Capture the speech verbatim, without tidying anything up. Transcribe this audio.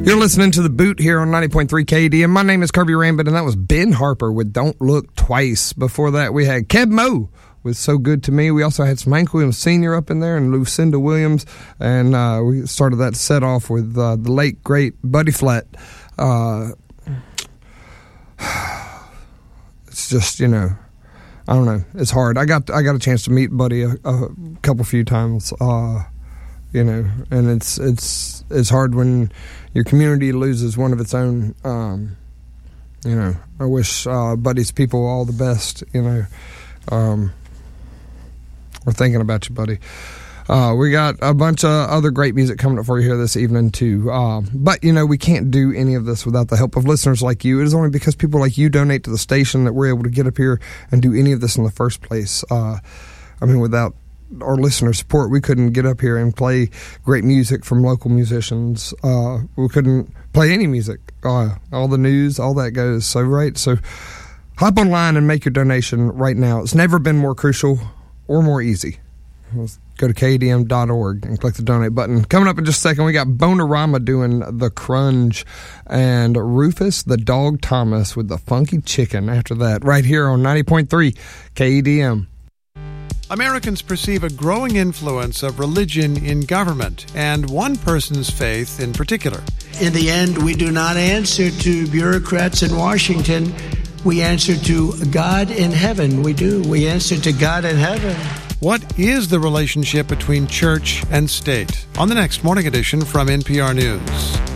You're listening to The Boot here on ninety point three K D, and my name is Kirby Rambit, and that was Ben Harper with Don't Look Twice. Before that, we had Keb Mo with So Good to Me. We also had some Hank Williams Senior up in there and Lucinda Williams, and uh, we started that set off with uh, the late, great Buddy Flat. Uh, it's just, you know, I don't know. It's hard. I got I got a chance to meet Buddy a, a couple few times, uh, you know, and it's it's it's hard when your community loses one of its own. Um, you know, I wish uh, Buddy's people all the best. You know, um, we're thinking about you, Buddy. Uh, we got a bunch of other great music coming up for you here this evening, too. Uh, but, you know, we can't do any of this without the help of listeners like you. It is only because people like you donate to the station that we're able to get up here and do any of this in the first place. Uh, I mean, without our listener support, we couldn't get up here and play great music from local musicians. Uh, we couldn't play any music. Uh, all the news, all that goes. So, right, so hop online and make your donation right now. It's never been more crucial or more easy. Go to K D M dot org and click the donate button. Coming up in just a second, we got Bonerama doing The Crunge and Rufus the Dog Thomas with the Funky Chicken after that, right here on ninety point three K D M. Americans perceive a growing influence of religion in government, and one person's faith in particular. In the end, we do not answer to bureaucrats in Washington. We answer to God in heaven. We do. We answer to God in heaven. What is the relationship between church and state? On the next Morning Edition from N P R News.